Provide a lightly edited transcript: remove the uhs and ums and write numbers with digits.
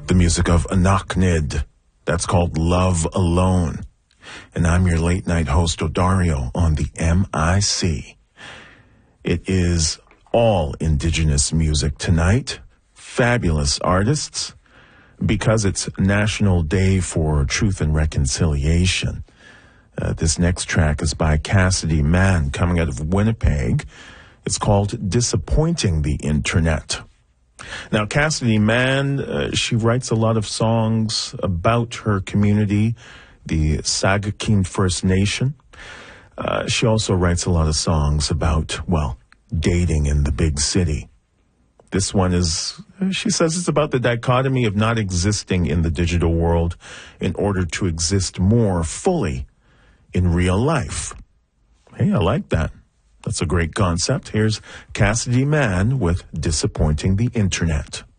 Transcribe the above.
The music of Anaknid. That's called Love Alone. And I'm your late night host, Odario, on the MIC. It is all indigenous music tonight. Fabulous artists. Because it's National Day for Truth and Reconciliation. This next track is by Cassidy Mann, coming out of Winnipeg. It's called Disappointing the Internet. Now, Cassidy Mann, she writes a lot of songs about her community, the Sagakin First Nation. She also writes a lot of songs about, well, dating in the big city. This one is, she says it's about the dichotomy of not existing in the digital world in order to exist more fully in real life. Hey, I like that. That's a great concept. Here's Cassidy Mann with Disappointing the Internet.